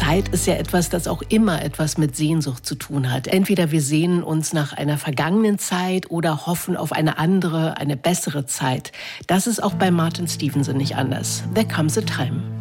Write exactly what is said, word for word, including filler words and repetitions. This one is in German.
Zeit ist ja etwas, das auch immer etwas mit Sehnsucht zu tun hat. Entweder wir sehnen uns nach einer vergangenen Zeit oder hoffen auf eine andere, eine bessere Zeit. Das ist auch bei Martin Stevenson nicht anders. There comes a time.